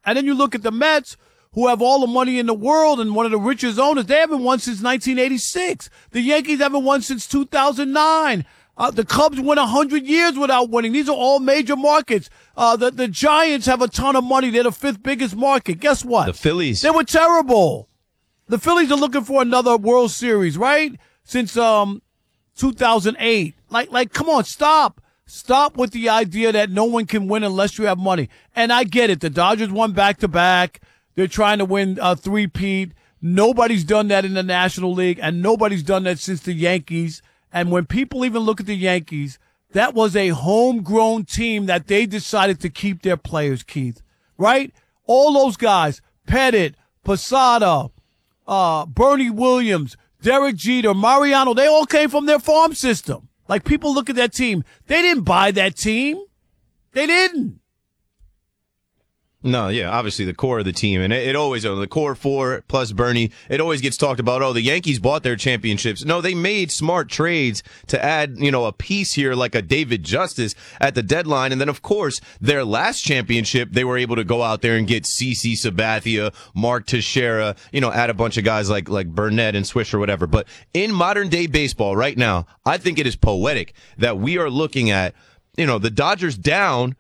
And then you look at the Mets, who have all the money in the world and one of the richest owners. They haven't won since 1986. The Yankees haven't won since 2009. The Cubs went 100 years without winning. These are all major markets. The Giants have a ton of money. They're the fifth biggest market. Guess what? The Phillies. They were terrible. The Phillies are looking for another World Series, right? Since 2008. Like, come on, stop. Stop with the idea that no one can win unless you have money. And I get it. The Dodgers won back-to-back. They're trying to win a three-peat. Nobody's done that in the National League, and nobody's done that since the Yankees. And when people even look at the Yankees, that was a homegrown team that they decided to keep their players, Keith. Right? All those guys, Pettit, Posada, Bernie Williams, Derek Jeter, Mariano, they all came from their farm system. Like, people look at that team. They didn't buy that team. They didn't. No, yeah, obviously the core of the team, and it always, the core four plus Bernie, it always gets talked about, the Yankees bought their championships. No, they made smart trades to add, a piece here like a David Justice at the deadline. And then, of course, their last championship, they were able to go out there and get CC Sabathia, Mark Teixeira, add a bunch of guys like Burnett and Swisher or whatever. But in modern day baseball right now, I think it is poetic that we are looking at, the Dodgers down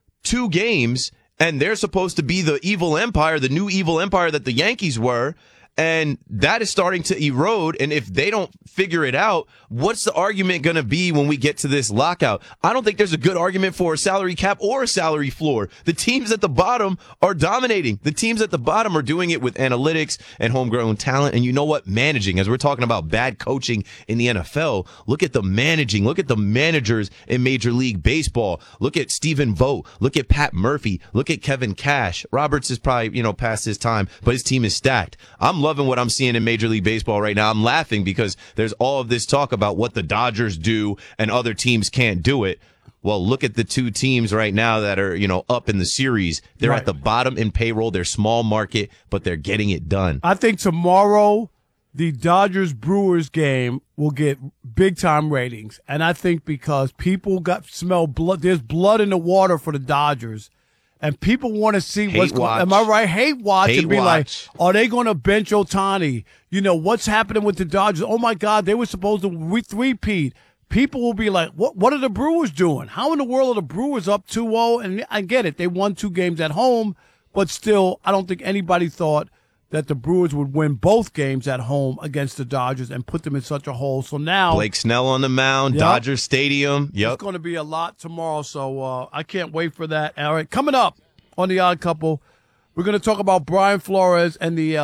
2 games, and they're supposed to be the evil empire, the new evil empire that the Yankees were. And that is starting to erode. And if they don't figure it out, what's the argument going to be when we get to this lockout? I don't think there's a good argument for a salary cap or a salary floor. The teams at the bottom are dominating. The teams at the bottom are doing it with analytics and homegrown talent. And you know what? Managing. As we're talking about bad coaching in the NFL, look at the managing. Look at the managers in Major League Baseball. Look at Stephen Vogt. Look at Pat Murphy. Look at Kevin Cash. Roberts is probably, past his time, but his team is stacked. I'm loving what I'm seeing in Major League Baseball right now. I'm laughing because there's all of this talk about what the Dodgers do and other teams can't do it. Well, look at the 2 teams right now that are, up in the series. They're right at the bottom in payroll. They're small market, but they're getting it done. I think tomorrow the Dodgers-Brewers game will get big-time ratings. And I think because people smell blood, there's blood in the water for the Dodgers. And people want to see what's going on. Am I right? Hate watch and be like, are they going to bench Ohtani? What's happening with the Dodgers? Oh, my God, they were supposed to three-peat. People will be like, what are the Brewers doing? How in the world are the Brewers up 2-0? And I get it. They won 2 games at home. But still, I don't think anybody thought that the Brewers would win both games at home against the Dodgers and put them in such a hole. So now Blake Snell on the mound, Dodger Stadium. Yep. It's going to be a lot tomorrow, so I can't wait for that. All right, coming up on The Odd Couple, we're going to talk about Brian Flores and the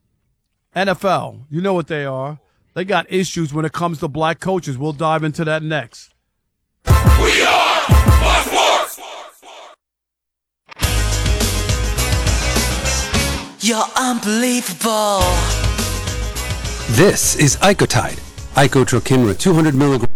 NFL. You know what they are. They got issues when it comes to black coaches. We'll dive into that next. We are Fox Sports! You're unbelievable. This is Icotide. Icotrokinra 200 milligrams.